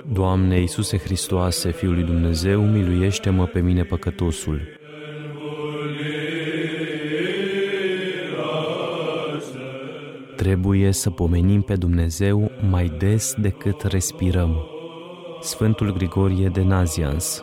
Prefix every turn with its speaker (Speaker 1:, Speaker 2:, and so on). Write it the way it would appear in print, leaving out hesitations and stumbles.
Speaker 1: Doamne Iisuse Hristoase, Fiul lui Dumnezeu, miluiește-mă pe mine păcătosul. Trebuie să pomenim pe Dumnezeu mai des decât respirăm. Sfântul Grigorie de Nazianz.